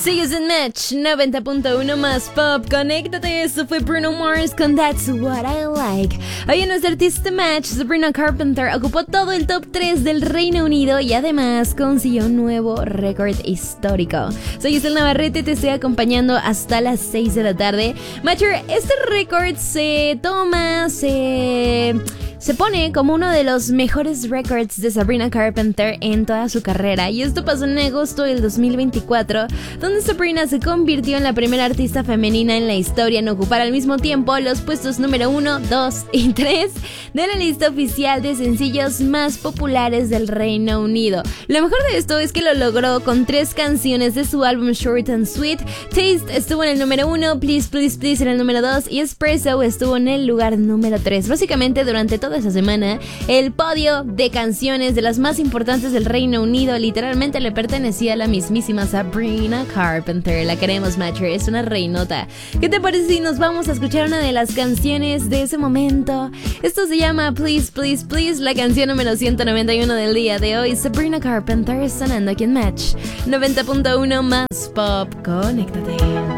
Sigues en Match 90.1 más pop. Conéctate, eso fue Bruno Mars con That's What I Like. Hoy en nuestro artista Match, Sabrina Carpenter ocupó todo el top 3 del Reino Unido y además consiguió un nuevo récord histórico. Soy Isel Navarrete, te estoy acompañando hasta las 6 de la tarde. Matcher, este récord se pone como uno de los mejores récords de Sabrina Carpenter en toda su carrera, y esto pasó en agosto del 2024, donde Sabrina se convirtió en la primera artista femenina en la historia en ocupar al mismo tiempo los puestos número 1, 2 y 3 de la lista oficial de sencillos más populares del Reino Unido. Lo mejor de esto es que lo logró con 3 canciones de su álbum Short and Sweet. Taste estuvo en el número 1, Please Please Please en el número 2 y Espresso estuvo en el lugar número 3. Básicamente durante toda esa semana el podio de canciones de las más importantes del Reino Unido literalmente le pertenecía a la mismísima Sabrina Carpenter. La queremos, Matcher, es una reinota. ¿Qué te parece si nos vamos a escuchar una de las canciones de ese momento? Esto se llama Please Please Please, la canción número 191 del día de hoy. Sabrina Carpenter sonando aquí en Match 90.1 más pop. Conéctate.